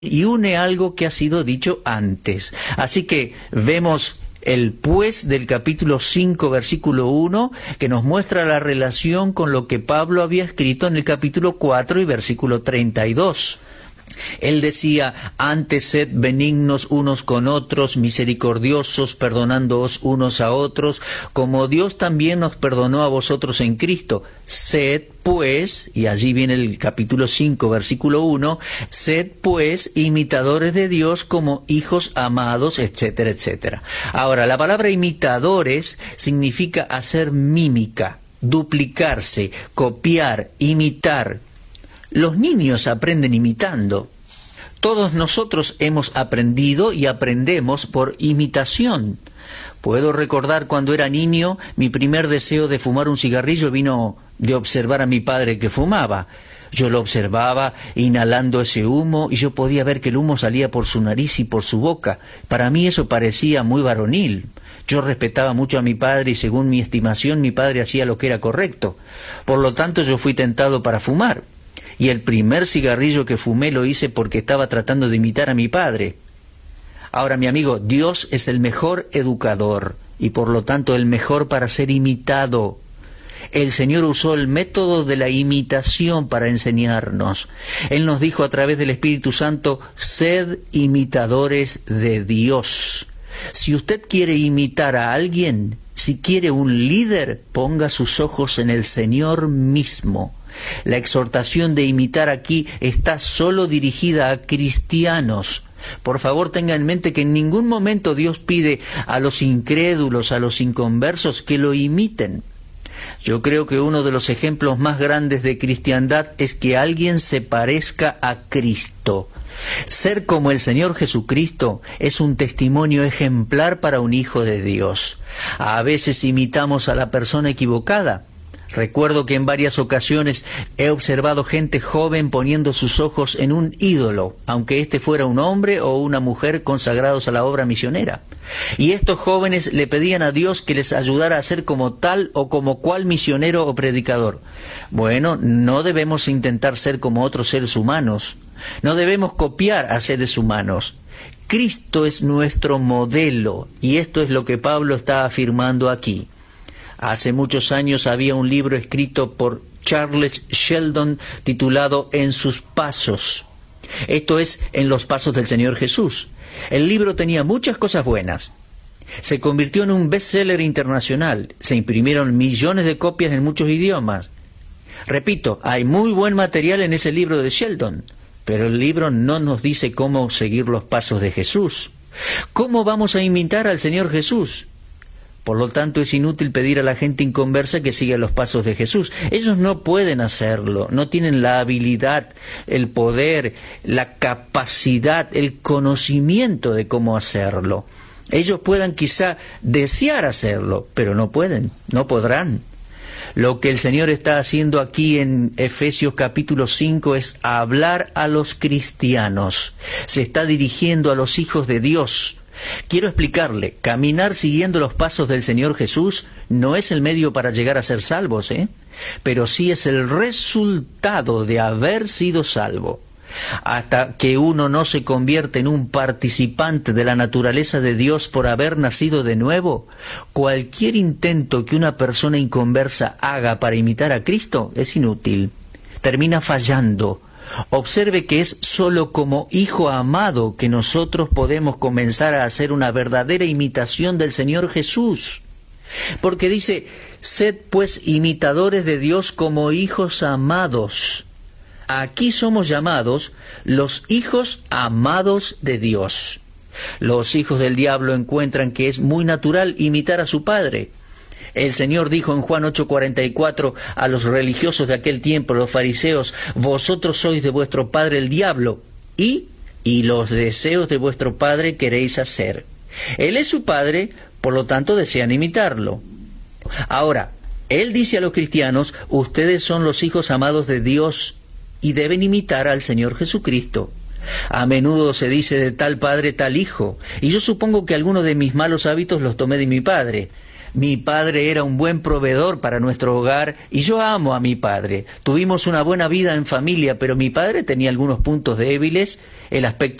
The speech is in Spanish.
y une algo que ha sido dicho antes. Así que vemos el pues del capítulo 5, versículo 1, que nos muestra la relación con lo que Pablo había escrito en el capítulo 4 y versículo 32. Él decía, antes sed benignos unos con otros, misericordiosos, perdonándoos unos a otros, como Dios también nos perdonó a vosotros en Cristo. Sed pues, y allí viene el capítulo 5, versículo 1, sed pues imitadores de Dios como hijos amados, etcétera, etcétera. Ahora, la palabra imitadores significa hacer mímica, duplicarse, copiar, imitar. Los niños aprenden imitando. Todos nosotros hemos aprendido y aprendemos por imitación. Puedo recordar cuando era niño, mi primer deseo de fumar un cigarrillo vino de observar a mi padre que fumaba. Yo lo observaba inhalando ese humo y yo podía ver que el humo salía por su nariz y por su boca. Para mí eso parecía muy varonil. Yo respetaba mucho a mi padre y según mi estimación mi padre hacía lo que era correcto. Por lo tanto yo fui tentado para fumar. Y el primer cigarrillo que fumé lo hice porque estaba tratando de imitar a mi padre. Ahora, mi amigo, Dios es el mejor educador y por lo tanto el mejor para ser imitado. El Señor usó el método de la imitación para enseñarnos. Él nos dijo a través del Espíritu Santo, sed imitadores de Dios. Si usted quiere imitar a alguien, si quiere un líder, ponga sus ojos en el Señor mismo. La exhortación de imitar aquí está solo dirigida a cristianos. Por favor, tenga en mente que en ningún momento Dios pide a los incrédulos, a los inconversos, que lo imiten. Yo creo que uno de los ejemplos más grandes de cristiandad es que alguien se parezca a Cristo. Ser como el Señor Jesucristo es un testimonio ejemplar para un hijo de Dios. A veces imitamos a la persona equivocada. Recuerdo que en varias ocasiones he observado gente joven poniendo sus ojos en un ídolo, aunque éste fuera un hombre o una mujer consagrados a la obra misionera. Y estos jóvenes le pedían a Dios que les ayudara a ser como tal o como cual misionero o predicador. Bueno, no debemos intentar ser como otros seres humanos. No debemos copiar a seres humanos. Cristo es nuestro modelo, y esto es lo que Pablo está afirmando aquí. Hace muchos años había un libro escrito por Charles Sheldon titulado En sus pasos. Esto es, en los pasos del Señor Jesús. El libro tenía muchas cosas buenas. Se convirtió en un bestseller internacional. Se imprimieron millones de copias en muchos idiomas. Repito, hay muy buen material en ese libro de Sheldon, pero el libro no nos dice cómo seguir los pasos de Jesús. ¿Cómo vamos a imitar al Señor Jesús? Por lo tanto, es inútil pedir a la gente inconversa que siga los pasos de Jesús. Ellos no pueden hacerlo, no tienen la habilidad, el poder, la capacidad, el conocimiento de cómo hacerlo. Ellos puedan quizá desear hacerlo, pero no pueden, no podrán. Lo que el Señor está haciendo aquí en Efesios capítulo 5 es hablar a los cristianos. Se está dirigiendo a los hijos de Dios. Quiero explicarle, caminar siguiendo los pasos del Señor Jesús no es el medio para llegar a ser salvos, pero sí es el resultado de haber sido salvo. Hasta que uno no se convierte en un participante de la naturaleza de Dios por haber nacido de nuevo, cualquier intento que una persona inconversa haga para imitar a Cristo es inútil, termina fallando. Observe que es sólo como hijo amado que nosotros podemos comenzar a hacer una verdadera imitación del Señor Jesús. Porque dice, sed pues imitadores de Dios como hijos amados. Aquí somos llamados los hijos amados de Dios. Los hijos del diablo encuentran que es muy natural imitar a su padre. El Señor dijo en Juan 8:44 a los religiosos de aquel tiempo, los fariseos, vosotros sois de vuestro padre el diablo, y los deseos de vuestro padre queréis hacer. Él es su padre, por lo tanto desean imitarlo. Ahora, Él dice a los cristianos, ustedes son los hijos amados de Dios y deben imitar al Señor Jesucristo. A menudo se dice de tal padre tal hijo, y yo supongo que algunos de mis malos hábitos los tomé de mi padre. mi padre era un buen proveedor para nuestro hogar y yo amo a mi padre. Tuvimos una buena vida en familia, pero mi padre tenía algunos puntos débiles, el aspecto